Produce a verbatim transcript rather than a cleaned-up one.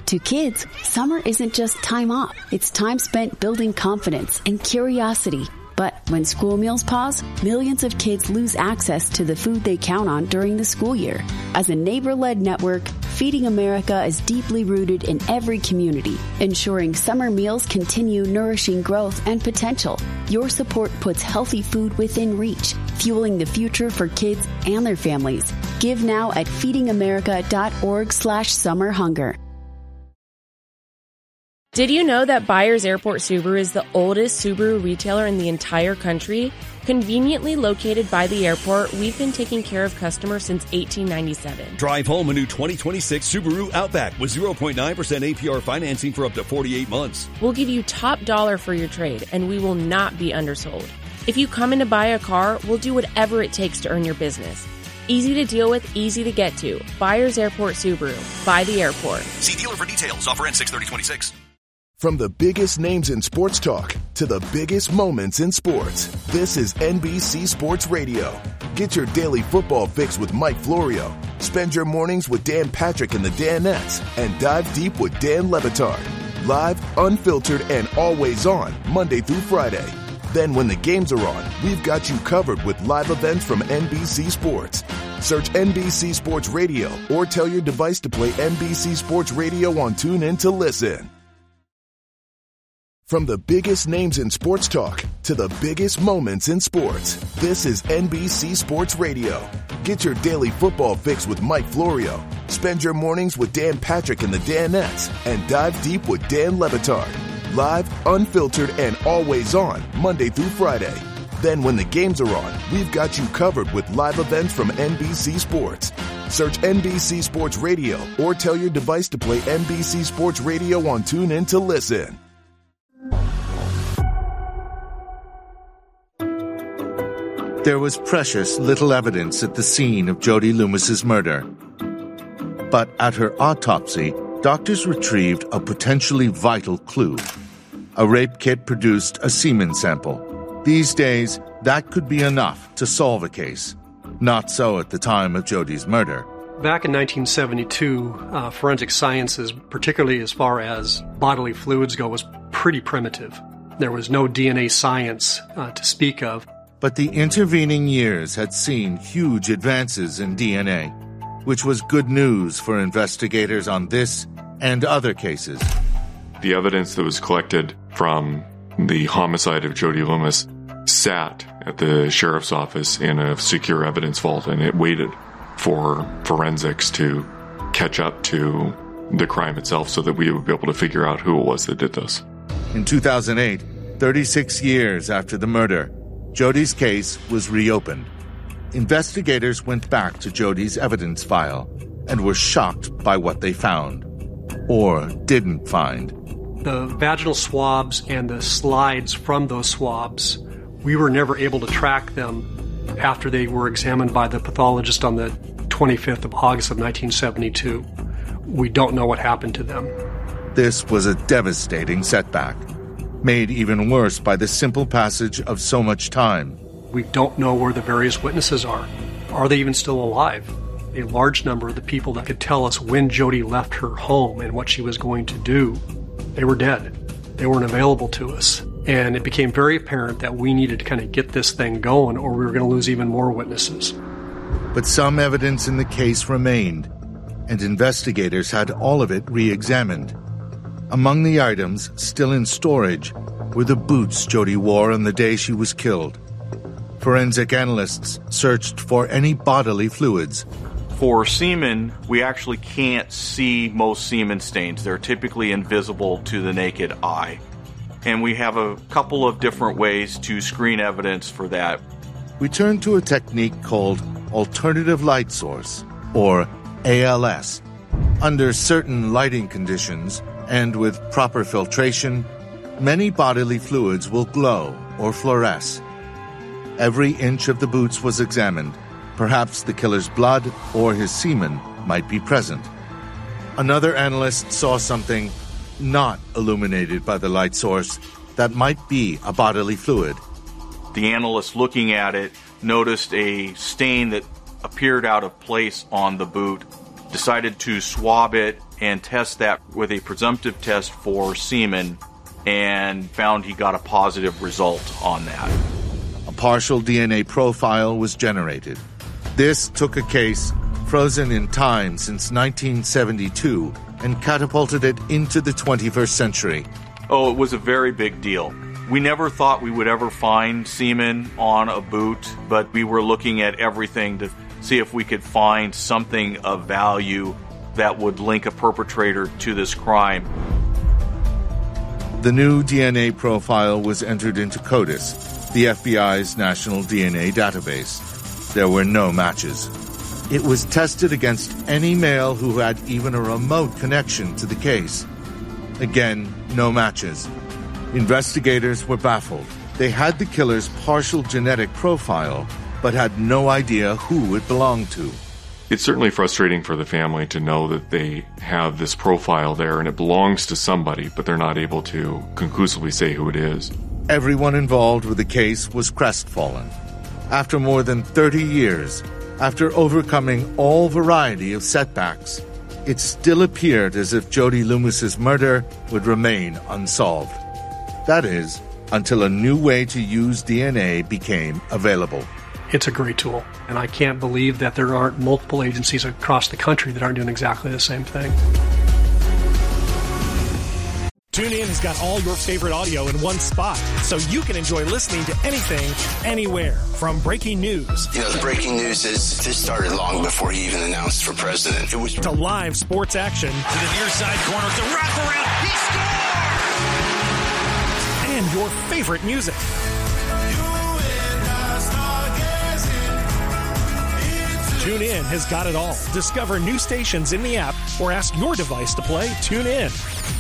To kids, summer isn't just time off. It's time spent building confidence and curiosity. But when school meals pause, millions of kids lose access to the food they count on during the school year. As a neighbor-led network, Feeding America is deeply rooted in every community, ensuring summer meals continue nourishing growth and potential. Your support puts healthy food within reach, fueling the future for kids and their families. Give now at feedingamerica.org slash summer hunger. Did you know that Byers Airport Subaru is the oldest Subaru retailer in the entire country? Conveniently located by the airport, we've been taking care of customers since eighteen ninety-seven. Drive home a new twenty twenty-six Subaru Outback with zero point nine percent A P R financing for up to forty-eight months. We'll give you top dollar for your trade, and we will not be undersold. If you come in to buy a car, we'll do whatever it takes to earn your business. Easy to deal with, easy to get to. Byers Airport Subaru. By the airport. See dealer for details. Offer ends six thirty twenty-six. From the biggest names in sports talk to the biggest moments in sports, this is N B C Sports Radio. Get your daily football fix with Mike Florio. Spend your mornings with Dan Patrick and the Danettes, and dive deep with Dan Le Batard. Live, unfiltered, and always on, Monday through Friday. Then when the games are on, we've got you covered with live events from N B C Sports. Search N B C Sports Radio or tell your device to play N B C Sports Radio on TuneIn to listen. From the biggest names in sports talk to the biggest moments in sports, this is N B C Sports Radio. Get your daily football fix with Mike Florio. Spend your mornings with Dan Patrick and the Danettes, and dive deep with Dan Le Batard. Live, unfiltered, and always on, Monday through Friday. Then when the games are on, we've got you covered with live events from N B C Sports. Search N B C Sports Radio or tell your device to play N B C Sports Radio on TuneIn to listen. There was precious little evidence at the scene of Jody Loomis's murder. But at her autopsy, doctors retrieved a potentially vital clue. A rape kit produced a semen sample. These days, that could be enough to solve a case. Not so at the time of Jody's murder. Back in nineteen seventy-two, uh, forensic sciences, particularly as far as bodily fluids go, was pretty primitive. There was no D N A science uh, to speak of. But the intervening years had seen huge advances in D N A, which was good news for investigators on this and other cases. The evidence that was collected from the homicide of Jody Loomis sat at the sheriff's office in a secure evidence vault, and it waited for forensics to catch up to the crime itself so that we would be able to figure out who it was that did this. In two thousand eight, thirty-six years after the murder, Jody's case was reopened. Investigators went back to Jody's evidence file and were shocked by what they found, or didn't find. The vaginal swabs and the slides from those swabs, we were never able to track them after they were examined by the pathologist on the twenty-fifth of August of nineteen seventy-two. We don't know what happened to them. This was a devastating setback, made even worse by the simple passage of so much time. We don't know where the various witnesses are. Are they even still alive? A large number of the people that could tell us when Jody left her home and what she was going to do, they were dead. They weren't available to us. And it became very apparent that we needed to kind of get this thing going, or we were going to lose even more witnesses. But some evidence in the case remained, and investigators had all of it re-examined. Among the items still in storage were the boots Jody wore on the day she was killed. Forensic analysts searched for any bodily fluids. For semen, we actually can't see most semen stains. They're typically invisible to the naked eye. And we have a couple of different ways to screen evidence for that. We turned to a technique called alternative light source, or A L S. Under certain lighting conditions, and with proper filtration, many bodily fluids will glow or fluoresce. Every inch of the boots was examined. Perhaps the killer's blood or his semen might be present. Another analyst saw something not illuminated by the light source that might be a bodily fluid. The analyst looking at it noticed a stain that appeared out of place on the boot. decided to swab it and test that with a presumptive test for semen, and found he got a positive result on that. A partial D N A profile was generated. This took a case frozen in time since nineteen seventy-two and catapulted it into the twenty-first century. Oh, it was a very big deal. We never thought we would ever find semen on a boot, but we were looking at everything to see if we could find something of value that would link a perpetrator to this crime. The new D N A profile was entered into CODIS, the F B I's national D N A database. There were no matches. It was tested against any male who had even a remote connection to the case. Again, no matches. Investigators were baffled. They had the killer's partial genetic profile, but had no idea who it belonged to. It's certainly frustrating for the family to know that they have this profile there and it belongs to somebody, but they're not able to conclusively say who it is. Everyone involved with the case was crestfallen. After more than thirty years, after overcoming all variety of setbacks, it still appeared as if Jody Loomis's murder would remain unsolved. That is, until a new way to use D N A became available. It's a great tool, and I can't believe that there aren't multiple agencies across the country that aren't doing exactly the same thing. TuneIn has got all your favorite audio in one spot, so you can enjoy listening to anything, anywhere. From breaking news. You know, the breaking news is this started long before he even announced for president. It was to live sports action. To the near side corner, to wraparound. He scores! And your favorite music. TuneIn has got it all. Discover new stations in the app or ask your device to play TuneIn.